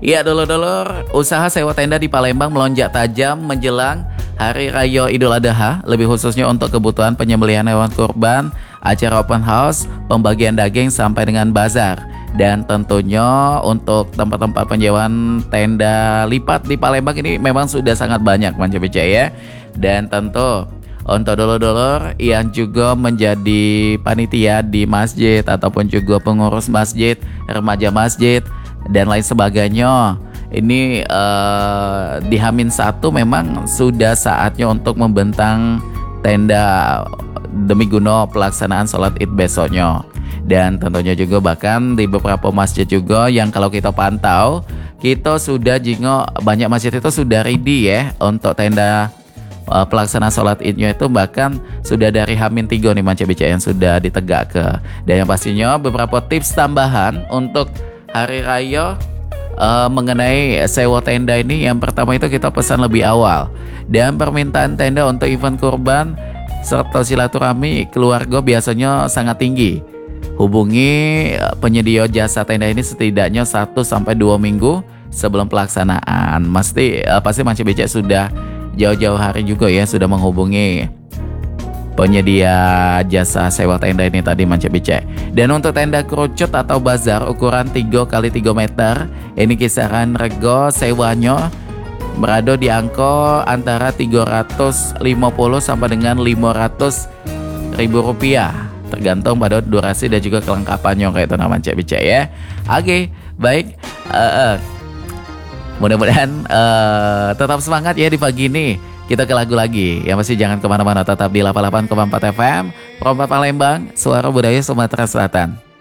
Iya dulur-dulur, usaha sewa tenda di Palembang melonjak tajam menjelang Hari Raya Idul Adha, lebih khususnya untuk kebutuhan penyembelihan hewan kurban, acara open house, pembagian daging sampai dengan bazar. Dan tentunya untuk tempat-tempat penyewaan tenda lipat di Palembang ini memang sudah sangat banyak Manca BC ya. Dan tentu untuk dulur-dulur yang juga menjadi panitia di masjid ataupun juga pengurus masjid, remaja masjid dan lain sebagainya. Ini di H-1 memang sudah saatnya untuk membentang tenda demi guna pelaksanaan sholat id besoknya. Dan tentunya juga bahkan di beberapa masjid juga yang kalau kita pantau, kita sudah jingo banyak masjid itu sudah ready ya untuk tenda pelaksanaan sholat idnya itu, bahkan sudah dari H-3 nih Manca BC yang sudah ditegak ke. Dan yang pastinya beberapa tips tambahan untuk hari raya mengenai sewa tenda ini. Yang pertama itu kita pesan lebih awal, dan permintaan tenda untuk event kurban serta silaturahmi keluarga biasanya sangat tinggi. Hubungi penyedia jasa tenda ini setidaknya 1-2 minggu sebelum pelaksanaan. Pasti Manca BC sudah jauh-jauh hari juga ya sudah menghubungi penyedia jasa sewa tenda ini tadi Manca BC. Dan untuk tenda kerucut atau bazar ukuran 3x3 meter, ini kisaran rego sewanya berada di angka antara 350 sampai dengan 500 ribu rupiah, tergantung pada durasi dan juga kelengkapannya kayak itu Manca BC ya. Oke, baik. Mudah-mudahan tetap semangat ya di pagi ini. Kita ke lagu lagi. Yang pasti jangan kemana-mana, tetap di 88,4 FM Perompak Palembang, suara budaya Sumatera Selatan.